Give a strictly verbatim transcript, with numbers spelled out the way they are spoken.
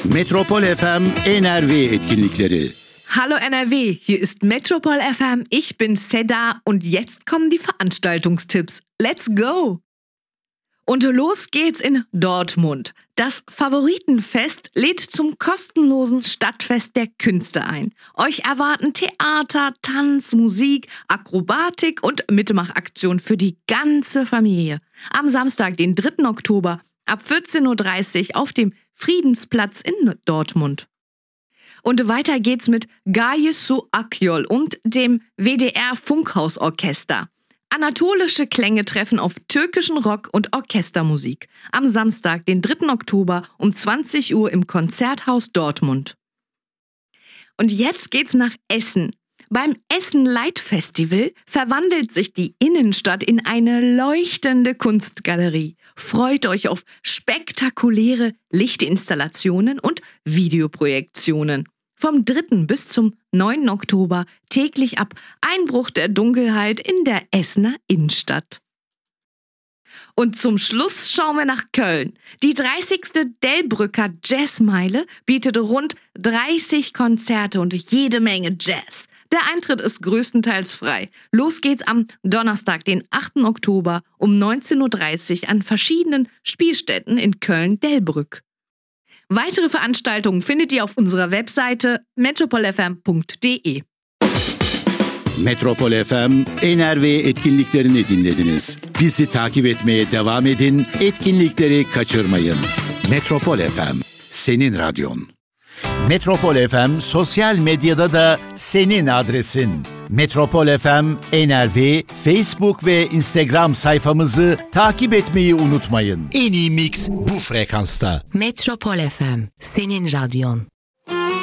Metropol F M N R W etkinlikleri. Hallo N R W, hier ist Metropol F M, ich bin Seda und jetzt kommen die Veranstaltungstipps. Let's go! Und los geht's in Dortmund. Das Favoritenfest lädt zum kostenlosen Stadtfest der Künste ein. Euch erwarten Theater, Tanz, Musik, Akrobatik und Mitmachaktion für die ganze Familie. Am Samstag, den dritten Oktober, ab vierzehn Uhr dreißig auf dem Friedensplatz in Dortmund. Und weiter geht's mit Gaye Su Akyol und dem W D R-Funkhausorchester. Anatolische Klänge treffen auf türkischen Rock und Orchestermusik. Am Samstag, den dritten Oktober um zwanzig Uhr im Konzerthaus Dortmund. Und jetzt geht's nach Essen. Beim Essen Light Festival verwandelt sich die Innenstadt in eine leuchtende Kunstgalerie. Freut euch auf spektakuläre Lichtinstallationen und Videoprojektionen. Vom dritten bis zum neunten Oktober täglich ab Einbruch der Dunkelheit in der Essener Innenstadt. Und zum Schluss schauen wir nach Köln. Die dreißigste Delbrücker Jazzmeile bietet rund dreißig Konzerte und jede Menge Jazz. Der Eintritt ist größtenteils frei. Los geht's am Donnerstag, den achten Oktober um neunzehn Uhr dreißig an verschiedenen Spielstätten in Köln-Delbrück. Weitere Veranstaltungen findet ihr auf unserer Webseite metropol f m punkt d e. Metropol F M N R W etkinliklerini dinlediniz. Bizi takip etmeye devam edin, etkinlikleri kaçırmayın. Metropol F M, senin radyon. Metropol F M sosyal medyada da senin adresin. Metropol F M N R W Facebook ve Instagram sayfamızı takip etmeyi unutmayın. En iyi mix bu frekansta. Metropol F M, senin radyon.